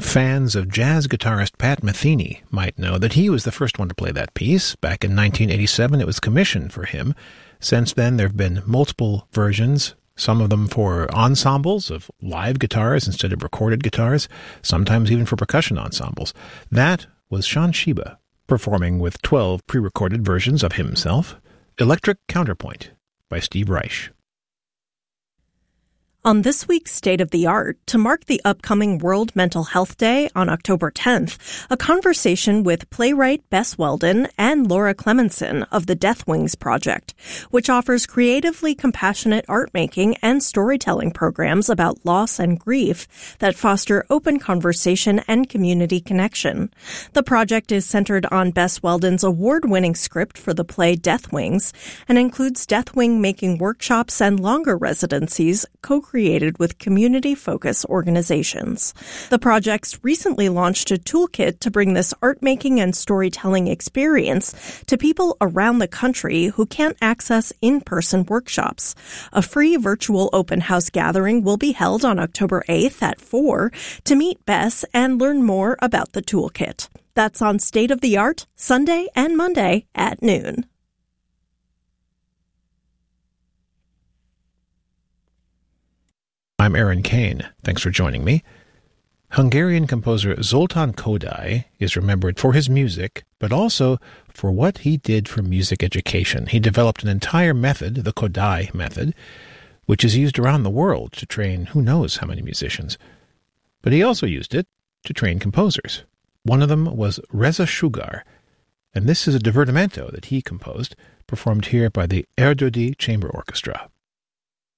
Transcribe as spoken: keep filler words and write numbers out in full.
Fans of jazz guitarist Pat Metheny might know that he was the first one to play that piece. Back in nineteen eighty-seven, it was commissioned for him. Since then, there have been multiple versions, some of them for ensembles of live guitars instead of recorded guitars, sometimes even for percussion ensembles. That was Shawn Sheba, performing with twelve pre-recorded versions of himself. Electric Counterpoint by Steve Reich. On this week's State of the Art, to mark the upcoming World Mental Health Day on October tenth, a conversation with playwright Bess Weldon and Laura Clemenson of the Death Wings Project, which offers creatively compassionate art-making and storytelling programs about loss and grief that foster open conversation and community connection. The project is centered on Bess Weldon's award-winning script for the play Death Wings and includes Death Wing making workshops and longer residencies co created with community-focused organizations. The project's recently launched a toolkit to bring this art-making and storytelling experience to people around the country who can't access in-person workshops. A free virtual open house gathering will be held on October eighth at four to meet Bess and learn more about the toolkit. That's on State of the Art, Sunday and Monday at noon. I'm Aaron Kane. Thanks for joining me. Hungarian composer Zoltan Kodály is remembered for his music, but also for what he did for music education. He developed an entire method, the Kodály method, which is used around the world to train who knows how many musicians. But he also used it to train composers. One of them was Reza Sugar, and this is a divertimento that he composed, performed here by the Erdődy Chamber Orchestra.